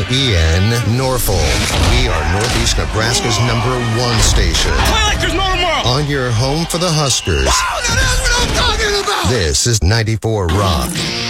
WEN Norfolk. We are Northeast Nebraska's #1 station. Play like there's no tomorrow. On your home for the Huskers. Wow, that's what I'm talking about. This is 94 Rock.